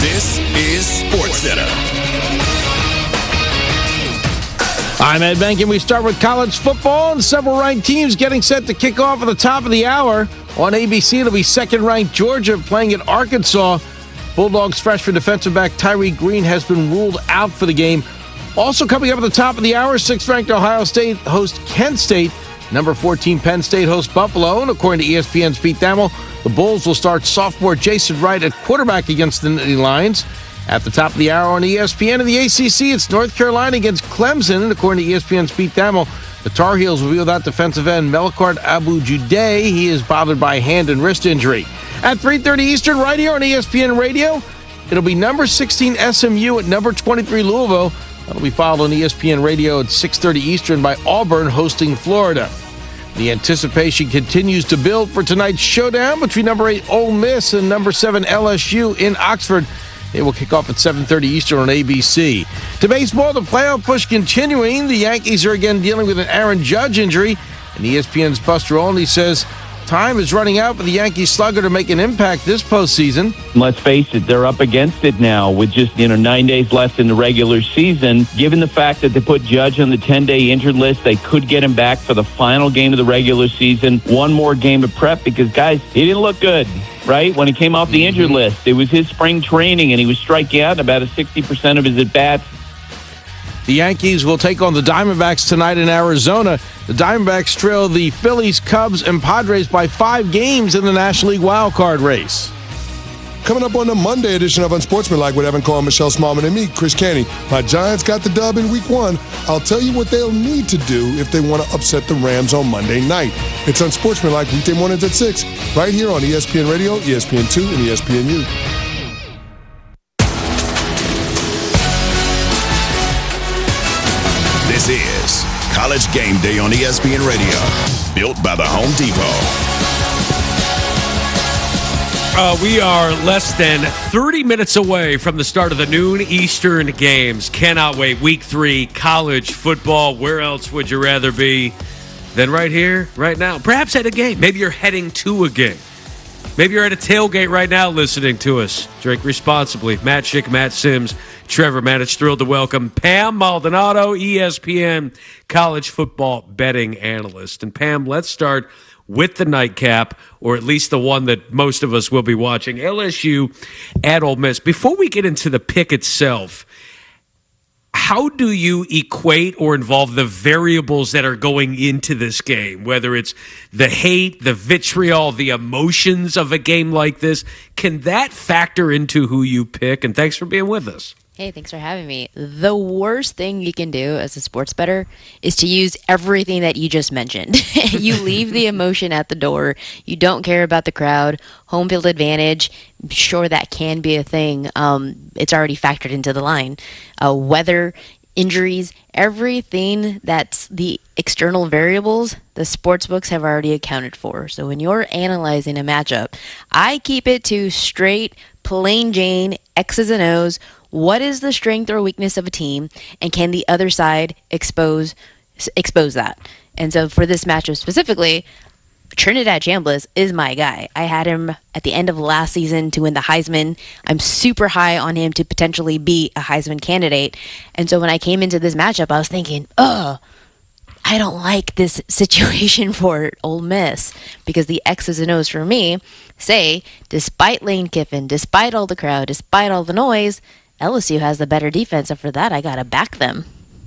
This is SportsCenter. I'm Ed Benkin. We start with college football and several ranked teams getting set to kick off at the top of the hour. On ABC, it'll be second-ranked Georgia playing at Arkansas. Bulldogs freshman defensive back Tyree Green has been ruled out for the game. Also coming up at the top of the hour, sixth-ranked Ohio State hosts Kent State. Number 14 Penn State hosts Buffalo. And according to ESPN's Pete Thamel, the Bulls will start sophomore Jason Wright at quarterback against the Nittany Lions. At the top of the hour on ESPN and the ACC, it's North Carolina against Clemson. And according to ESPN's Pete Thamel, the Tar Heels will be without defensive end Melkart Abu-Juday. He is bothered by hand and wrist injury. At 3:30 Eastern, right here on ESPN Radio, it'll be number 16 SMU at number 23 Louisville. That'll be followed on ESPN Radio at 6:30 Eastern by Auburn hosting Florida. The anticipation continues to build for tonight's showdown between number 8 Ole Miss and number 7 LSU in Oxford. It will kick off at 7:30 Eastern on ABC. To baseball, the playoff push continuing. The Yankees are again dealing with an Aaron Judge injury, and ESPN's Buster Olney says time is running out for the Yankee slugger to make an impact this postseason. Let's face it, they're up against it now with just 9 days left in the regular season. Given the fact that they put Judge on the 10-day injured list, they could get him back for the final game of the regular season. One more game of prep because, guys, he didn't look good, right? When he came off the injured list, it was his spring training, and he was striking out in about 60% of his at-bats. The Yankees will take on the Diamondbacks tonight in Arizona. The Diamondbacks trail the Phillies, Cubs, and Padres by 5 games in the National League wildcard race. Coming up on the Monday edition of Unsportsmanlike with Evan Carr, Michelle Smallman, and me, Chris Canty. My Giants got the dub in Week 1. I'll tell you what they'll need to do if they want to upset the Rams on Monday night. It's Unsportsmanlike weekday mornings at 6, right here on ESPN Radio, ESPN2, and ESPNU. This is College Game Day on ESPN Radio, built by the Home Depot. We are less than 30 minutes away from the start of the noon Eastern games. Cannot wait. Week 3, college football. Where else would you rather be than right here, right now? Perhaps at a game. Maybe you're heading to a game. Maybe you're at a tailgate right now listening to us. Drink responsibly. Matt Schick, Matt Sims, Trevor Maddich, thrilled to welcome Pam Maldonado, ESPN college football betting analyst. And Pam, let's start with the nightcap, or at least the one that most of us will be watching, LSU at Ole Miss. Before we get into the pick itself, how do you equate or involve the variables that are going into this game, whether it's the hate, the vitriol, the emotions of a game like this? Can that factor into who you pick? And thanks for being with us. Hey, thanks for having me. The worst thing you can do as a sports bettor is to use everything that you just mentioned. You leave the emotion at the door. You don't care about the crowd. Home field advantage, sure, that can be a thing. It's already factored into the line. Weather, injuries, everything that's the external variables, the sports books have already accounted for. So when you're analyzing a matchup, I keep it to straight, plain Jane, X's and O's. What is the strength or weakness of a team, and can the other side expose that? And so for this matchup specifically, Trinidad Chambliss is my guy. I had him at the end of last season to win the Heisman. I'm super high on him to potentially be a Heisman candidate. And so when I came into this matchup, I was thinking, I don't like this situation for Ole Miss, because the X's and O's for me say, despite Lane Kiffin, despite all the crowd, despite all the noise, LSU has the better defense, and for that, I got to back them.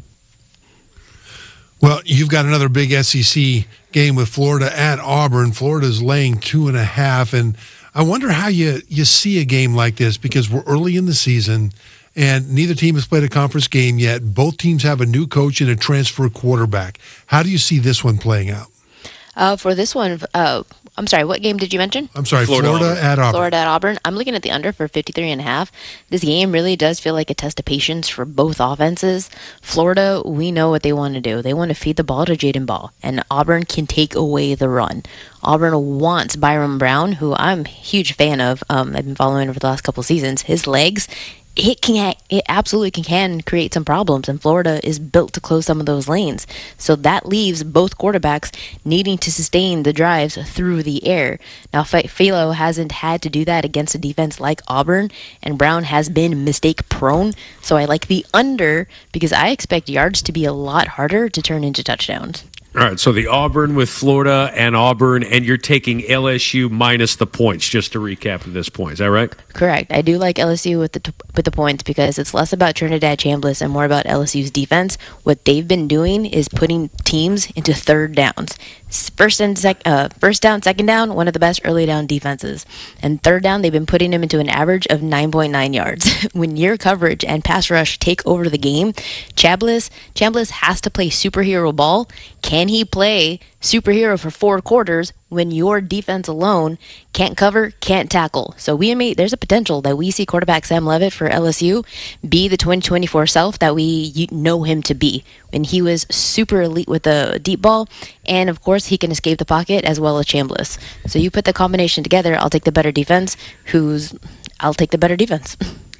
Well, you've got another big SEC game with Florida at Auburn. Florida's laying 2.5, and I wonder how you see a game like this, because we're early in the season, and neither team has played a conference game yet. Both teams have a new coach and a transfer quarterback. How do you see this one playing out? For this one, I'm sorry, what game did you mention? I'm sorry, Florida at Auburn. Florida at Auburn. I'm looking at the under for 53.5. This game really does feel like a test of patience for both offenses. Florida, we know what they want to do. They want to feed the ball to Jaden Ball, and Auburn can take away the run. Auburn wants Byron Brown, who I'm a huge fan of. I've been following over the last couple of seasons. His legs it absolutely can create some problems, and Florida is built to close some of those lanes. So that leaves both quarterbacks needing to sustain the drives through the air. Now, Philo hasn't had to do that against a defense like Auburn, and Brown has been mistake prone. So I like the under because I expect yards to be a lot harder to turn into touchdowns. All right, so the Auburn with Florida and Auburn, and you're taking LSU minus the points, just to recap at this point. Is that right? Correct. I do like LSU with the points because it's less about Trinidad Chambliss and more about LSU's defense. What they've been doing is putting teams into third downs. First down, second down, one of the best early down defenses. And third down, they've been putting them into an average of 9.9 yards. When your coverage and pass rush take over the game, Chambliss has to play superhero ball. Can he play superhero for 4 quarters when your defense alone can't cover, can't tackle? So there's a potential that we see quarterback Sam Leavitt for LSU be the 2024 self that we know him to be. When he was super elite with the deep ball, and of course he can escape the pocket as well as Chambliss. So you put the combination together, I'll take the better defense. I'll take the better defense.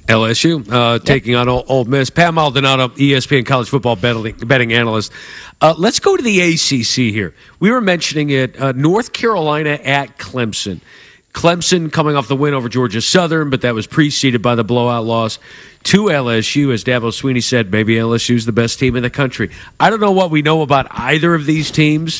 LSU taking on Ole Miss. Pam Maldonado, ESPN college football betting analyst. Let's go to the ACC here. We were mentioning it. North Carolina at Clemson. Clemson coming off the win over Georgia Southern, but that was preceded by the blowout loss to LSU. As Dabo Swinney said, maybe LSU's the best team in the country. I don't know what we know about either of these teams,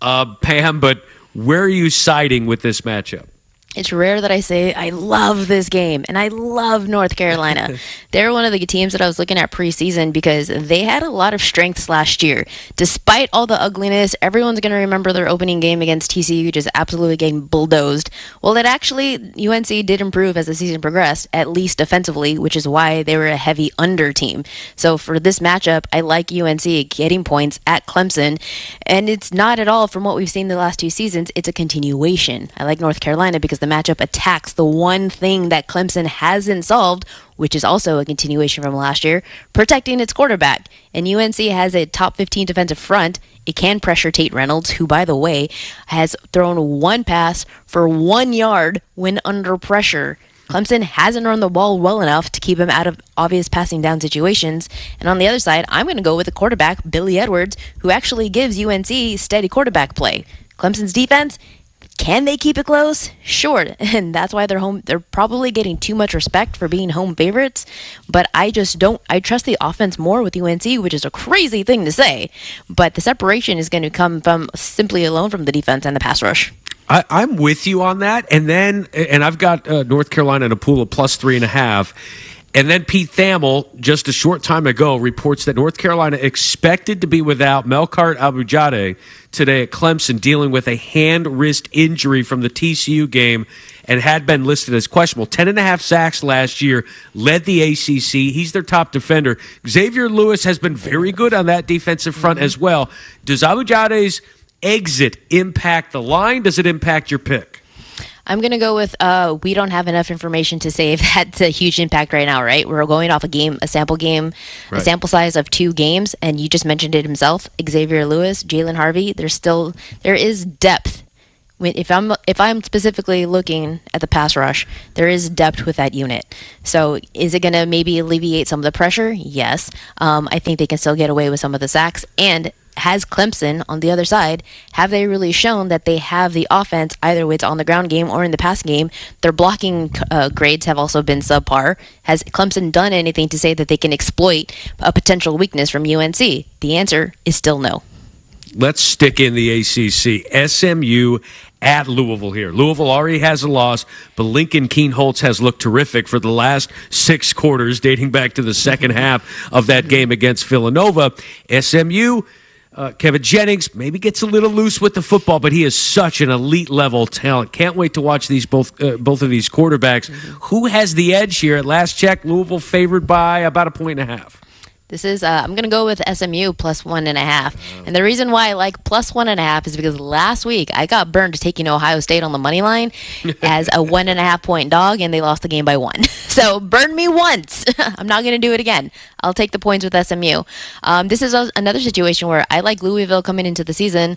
Pam, but where are you siding with this matchup? It's rare that I say I love this game, and I love North Carolina. They're one of the teams that I was looking at preseason because they had a lot of strengths last year. Despite all the ugliness, everyone's going to remember their opening game against TCU just absolutely getting bulldozed. Well, it actually, UNC did improve as the season progressed, at least defensively, which is why they were a heavy under team. So for this matchup, I like UNC getting points at Clemson, and it's not at all from what we've seen the last 2 seasons. It's a continuation. I like North Carolina because the matchup attacks the one thing that Clemson hasn't solved, which is also a continuation from last year, protecting its quarterback. And UNC has a top 15 defensive front. It can pressure Tate Reynolds, who, by the way, has thrown 1 pass for 1 yard when under pressure. Clemson hasn't run the ball well enough to keep him out of obvious passing down situations. And on the other side, I'm going to go with the quarterback, Billy Edwards, who actually gives UNC steady quarterback play. Clemson's defense, can they keep it close? Sure, and that's why they're home. They're probably getting too much respect for being home favorites, but I trust the offense more with UNC, which is a crazy thing to say, but the separation is going to come from simply alone from the defense and the pass rush. I'm with you on that, and I've got North Carolina in a pool of plus 3.5. And then Pete Thamel, just a short time ago, reports that North Carolina expected to be without Melkart Abujade today at Clemson, dealing with a hand-wrist injury from the TCU game and had been listed as questionable. 10.5 sacks last year, led the ACC. He's their top defender. Xavier Lewis has been very good on that defensive front as well. Does Abujade's exit impact the line? Does it impact your pick? I'm going to go with we don't have enough information to say if that's a huge impact right now, right? We're going off a sample sample size of 2 games, and you just mentioned it himself, Xavier Lewis, Jalen Harvey. There is depth. If I'm specifically looking at the pass rush, there is depth with that unit. So is it going to maybe alleviate some of the pressure? Yes. I think they can still get away with some of the sacks. And has Clemson, on the other side, have they really shown that they have the offense, either it's on the ground game or in the passing game? Their blocking grades have also been subpar. Has Clemson done anything to say that they can exploit a potential weakness from UNC? The answer is still no. Let's stick in the ACC. SMU at Louisville here. Louisville already has a loss, but Lincoln Keen-Holtz has looked terrific for the last 6 quarters, dating back to the second half of that game against Villanova. SMU... Kevin Jennings maybe gets a little loose with the football, but he is such an elite level talent. Can't wait to watch both of these quarterbacks. Who has the edge here? At last check, Louisville favored by about 1.5. This is, I'm going to go with SMU plus 1.5. And the reason why I like plus 1.5 is because last week I got burned taking Ohio State on the money line as a 1.5 point dog, and they lost the game by 1. So burn me once. I'm not going to do it again. I'll take the points with SMU. This is another situation where I like Louisville coming into the season.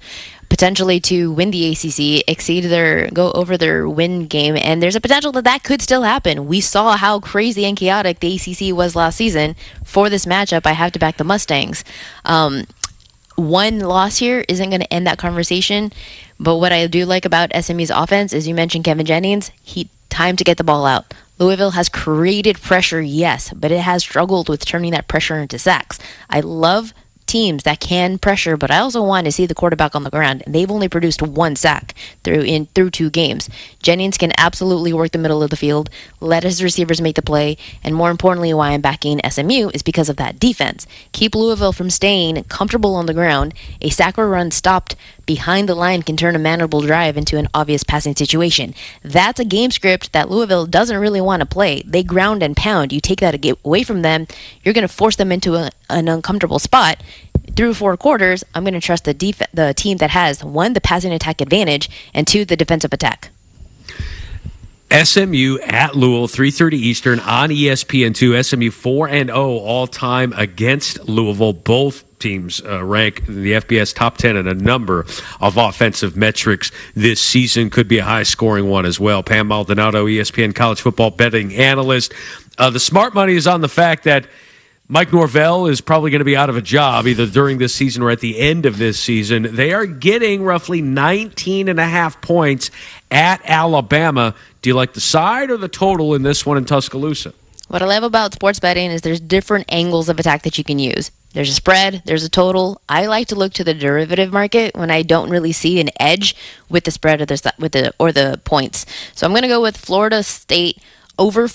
potentially to win the ACC, go over their win game, and there's a potential that could still happen. We saw how crazy and chaotic the ACC was last season. For this matchup, I have to back the Mustangs. One loss here isn't going to end that conversation, but what I do like about SMU's offense is, you mentioned Kevin Jennings, time to get the ball out. Louisville has created pressure, yes, but it has struggled with turning that pressure into sacks. I love teams that can pressure, but I also want to see the quarterback on the ground, and they've only produced 1 sack through 2 games. Jennings can absolutely work the middle of the field, let his receivers make the play, and more importantly, why I'm backing SMU is because of that defense. Keep Louisville from staying comfortable on the ground. A sack or run stopped behind the line can turn a manageable drive into an obvious passing situation. That's a game script that Louisville doesn't really want to play. They ground and pound. You take that away from them, you're going to force them into an uncomfortable spot. Through 4 quarters, I'm going to trust the team that has, 1, the passing attack advantage, and 2, the defensive attack. SMU at Louisville, 3:30 Eastern on ESPN2. SMU 4-0 all-time against Louisville. Both teams rank in the FBS top 10 in a number of offensive metrics this season. Could be a high-scoring one as well. Pam Maldonado, ESPN college football betting analyst. The smart money is on the fact that Mike Norvell is probably going to be out of a job either during this season or at the end of this season. They are getting roughly 19.5 points at Alabama. Do you like the side or the total in this one in Tuscaloosa? What I love about sports betting is there's different angles of attack that you can use. There's a spread, there's a total. I like to look to the derivative market when I don't really see an edge with the spread or the points. So I'm going to go with Florida State over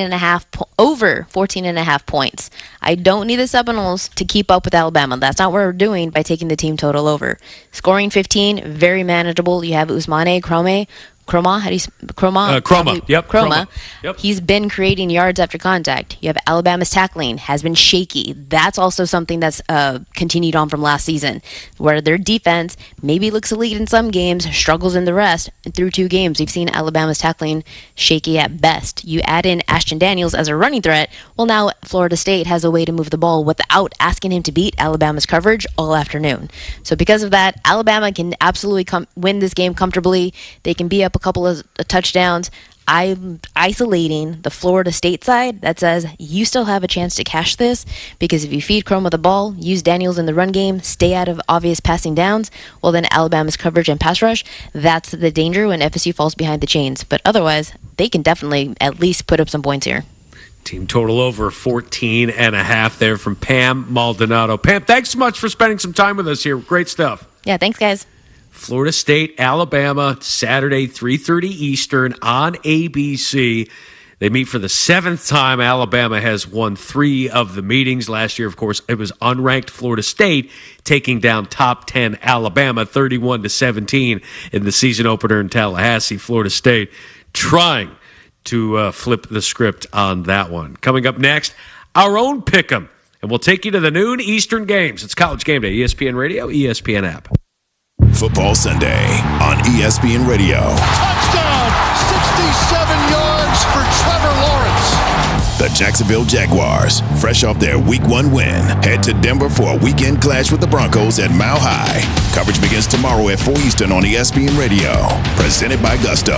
14.5 points. I don't need the Seminoles to keep up with Alabama. That's not what we're doing by taking the team total over. Scoring 15, very manageable. You have Ousmane Kromah. Yep. He's been creating yards after contact. You have Alabama's tackling has been shaky. That's also something that's continued on from last season, where their defense maybe looks elite in some games, struggles in the rest. And through 2 games, we've seen Alabama's tackling shaky at best. You add in Ashton Daniels as a running threat. Well, now Florida State has a way to move the ball without asking him to beat Alabama's coverage all afternoon. So because of that, Alabama can absolutely win this game comfortably. They can be up a couple of touchdowns. I'm isolating the Florida State side that says you still have a chance to cash this, because if you feed Kromah the ball, use Daniels in the run game, stay out of obvious passing downs, well then Alabama's coverage and pass rush, that's the danger when FSU falls behind the chains. But otherwise, they can definitely at least put up some points here. Team total over 14.5 there from Pam Maldonado. Pam, thanks so much for spending some time with us here. Great stuff. Yeah, thanks guys. Florida State, Alabama, Saturday, 3:30 Eastern on ABC. They meet for the 7th time. Alabama has won 3 of the meetings. Last year, of course, it was unranked Florida State taking down top 10 Alabama 31-17 in the season opener in Tallahassee. Florida State trying to flip the script on that one. Coming up next, our own pick'em, and we'll take you to the noon Eastern games. It's College Game Day, ESPN Radio, ESPN app. Football Sunday on ESPN Radio. Touchdown! 67 yards for Trevor Lawrence. The Jacksonville Jaguars, fresh off their Week 1 win, head to Denver for a weekend clash with the Broncos at Mile High. Coverage begins tomorrow at 4 Eastern on ESPN Radio. Presented by Gusto.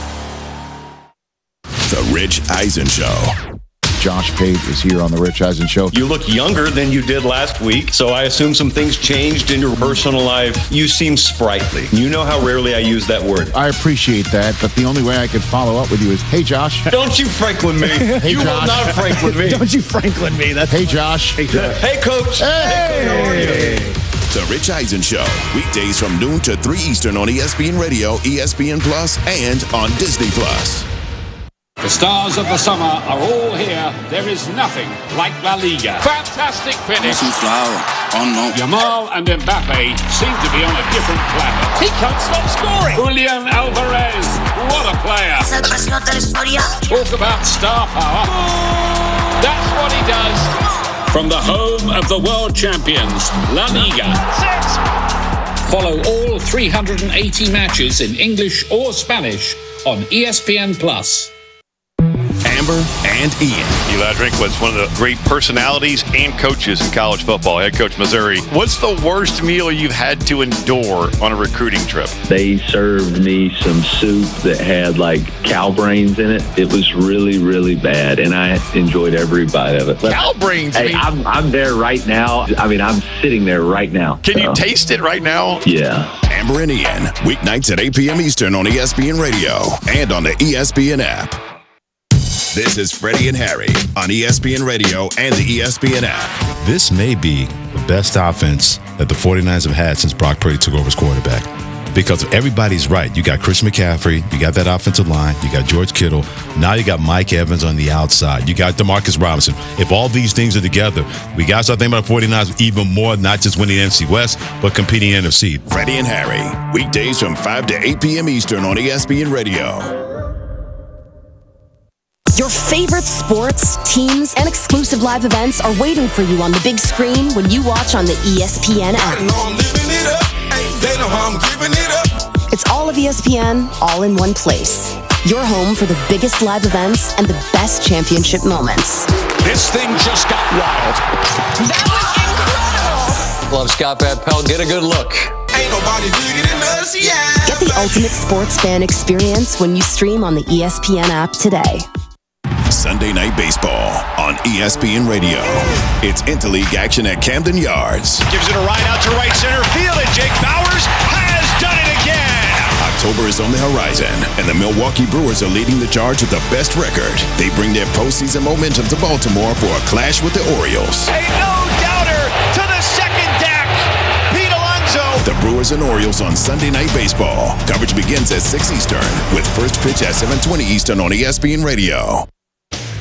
The Rich Eisen Show. Josh Pate is here on the Rich Eisen Show. You look younger than you did last week, so I assume some things changed in your personal life. You seem sprightly. You know how rarely I use that word. I appreciate that, but the only way I could follow up with you is, hey, Josh. Don't you Franklin me. Hey, you Josh. will not Franklin me. Don't you Franklin me. That's hey, Josh. Hey, Josh. Hey, Coach. Hey. How are you? The Rich Eisen Show, weekdays from noon to 3 Eastern on ESPN Radio, ESPN Plus, and on Disney Plus. The stars of the summer are all here. There is nothing like La Liga. Fantastic finish. Yamal and Mbappe seem to be on a different planet. He can't stop scoring. Julian Alvarez, what a player. Talk about star power. That's what he does. From the home of the world champions, La Liga. Follow all 380 matches in English or Spanish on ESPN Plus. Denver and Ian. Eli Drinkwitz, one of the great personalities and coaches in college football. Head coach Missouri. What's the worst meal you've had to endure on a recruiting trip? They served me some soup that had like cow brains in it. It was really, really bad, and I enjoyed every bite of it. Cow brains? Hey, I'm there right now. I mean, I'm sitting there right now. Can you taste it right now? Yeah. Amber and Ian, weeknights at 8 p.m. Eastern on ESPN Radio and on the ESPN app. This is Freddie and Harry on ESPN Radio and the ESPN app. This may be the best offense that the 49ers have had since Brock Purdy took over as quarterback. Because everybody's right. You got Chris McCaffrey. You got that offensive line. You got George Kittle. Now you got Mike Evans on the outside. You got DeMarcus Robinson. If all these things are together, we got to start thinking about the 49ers even more, not just winning the NFC West, but competing in the NFC. Freddie and Harry, weekdays from 5 to 8 p.m. Eastern on ESPN Radio. Your favorite sports, teams, and exclusive live events are waiting for you on the big screen when you watch on the ESPN app. It's all of ESPN, all in one place. Your home for the biggest live events and the best championship moments. This thing just got wild. That was incredible! Love Scott Van Pelt. Get a good look. Ain't nobody bigger than us, yeah! Get the ultimate sports fan experience when you stream on the ESPN app today. Sunday Night Baseball on ESPN Radio. It's interleague action at Camden Yards. Gives it a ride out to right center field, and Jake Bauers has done it again. October is on the horizon, and the Milwaukee Brewers are leading the charge with the best record. They bring their postseason momentum to Baltimore for a clash with the Orioles. A no-doubter to the second deck. Pete Alonso. The Brewers and Orioles on Sunday Night Baseball. Coverage begins at 6 Eastern with first pitch at 7:20 Eastern on ESPN Radio.